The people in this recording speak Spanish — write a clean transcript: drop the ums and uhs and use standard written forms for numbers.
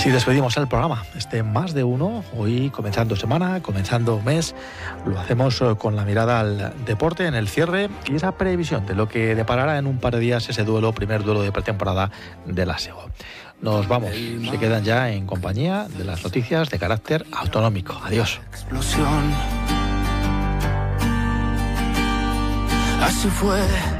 Así despedimos el programa, Más de Uno, hoy comenzando semana, comenzando mes, lo hacemos con la mirada al deporte en el cierre y esa previsión de lo que deparará en un par de días ese primer duelo de pretemporada de la SEGO. Nos vamos, se quedan ya en compañía de las noticias de carácter autonómico. Adiós. Explosión. Así fue.